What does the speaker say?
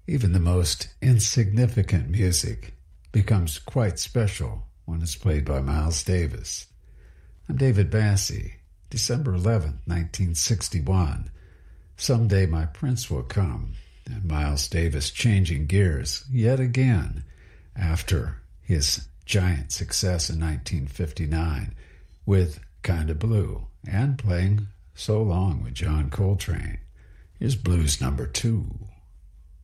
Even the most insignificant music becomes quite special when it's played by Miles Davis. I'm David Bassey, December 11th, 1961. Someday my prince will come, and Miles Davis changing gears yet again after his giant success in 1959 with Kinda Blue and playing So Long with John Coltrane. Here's Blues number 2.